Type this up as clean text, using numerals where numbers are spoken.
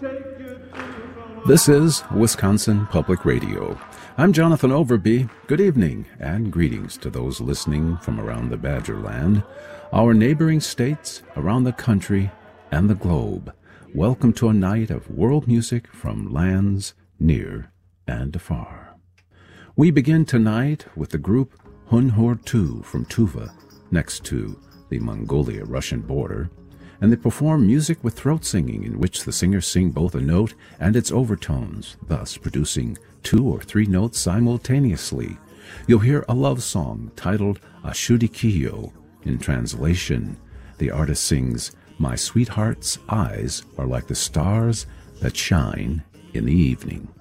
This is Wisconsin Public Radio. I'm Jonathan Overby. Good evening and greetings to those listening from around the Badgerland, our neighboring states, around the country, and the globe. Welcome to a night of world music from lands near and afar. We begin tonight with the group Hunhor 2 from Tuva, next to the Mongolia-Russian border, and they perform music with throat singing in which the singers sing both a note and its overtones, thus producing 2 or 3 notes simultaneously. You'll hear a love song titled Ashudikiyo. In translation, the artist sings, "My sweetheart's eyes are like the stars that shine in the evening."